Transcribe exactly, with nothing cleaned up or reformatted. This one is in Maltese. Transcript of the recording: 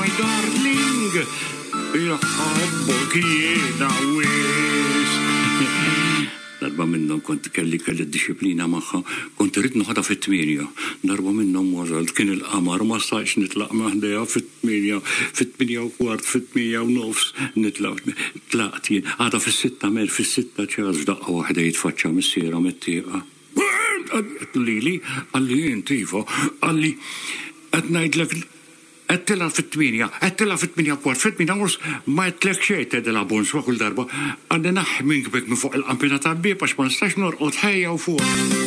my darling. Jaħabbok jiena wis. Darba minnhom kont kelli kelli d-disciplina magħha, kont irid noħodha fit-tminja. Darba minnhom wasalt kien il-qamar ma stax nitlaq maħdejha fit-tminja, fit-tminja u kwart, fit-tminja u nofs nitlaq. Tlaqt jien għadha fis-sitta mer fis-sitta ċas daqqa waħda jitfaċċa missiera mit-tieqa. Lili, għalli jintifa, għalli qed ngħidlek għettila fit-tminja, għettila fit-tminja kwart, fit-tminja urs ma għettlek xej tedela bons wa kull darba, għalli naħmink bek minn fuq il-qampina tal-bib għax ma nistax norqod ħejja u fuq.